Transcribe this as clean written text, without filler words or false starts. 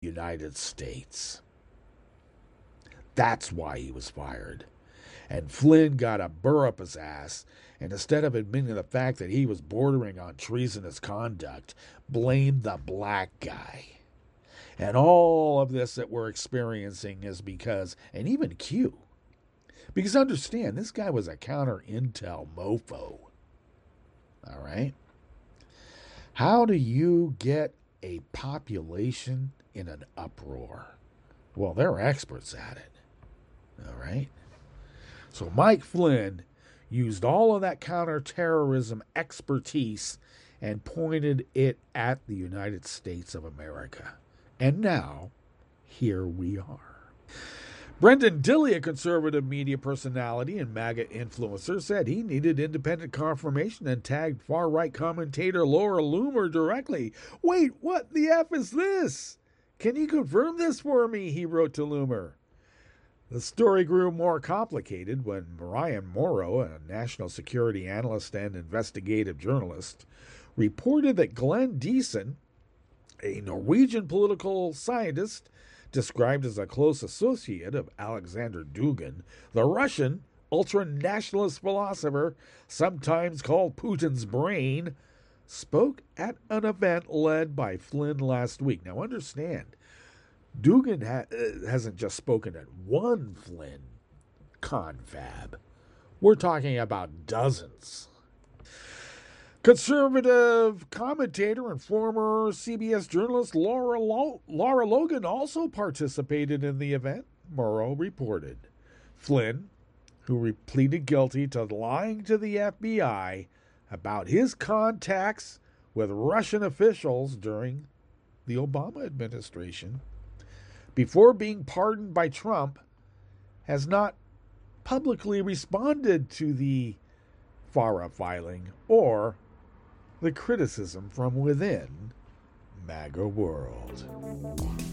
United States. That's why he was fired. And Flynn got a burr up his ass, and instead of admitting the fact that he was bordering on treasonous conduct, blamed the black guy. And all of this that we're experiencing is because, and even Q, because understand, this guy was a counter-intel mofo. All right? How do you get a population in an uproar? Well, they're experts at it. All right? So Mike Flynn used all of that counterterrorism expertise and pointed it at the United States of America. And now, here we are. Brendan Dilley, a conservative media personality and MAGA influencer, said he needed independent confirmation and tagged far-right commentator Laura Loomer directly. "Wait, what the F is this? Can you confirm this for me?" he wrote to Loomer. The story grew more complicated when Ryan Morrow, a national security analyst and investigative journalist, reported that Glenn Deason, a Norwegian political scientist described as a close associate of Alexander Dugin, the Russian ultra-nationalist philosopher, sometimes called Putin's brain, spoke at an event led by Flynn last week. Now understand, Dugin hasn't just spoken at one Flynn confab. We're talking about dozens. Conservative commentator and former CBS journalist Laura Logan also participated in the event, Morrow reported. Flynn, who pleaded guilty to lying to the FBI about his contacts with Russian officials during the Obama administration, before being pardoned by Trump, has not publicly responded to the FARA filing or the criticism from within MAGA world.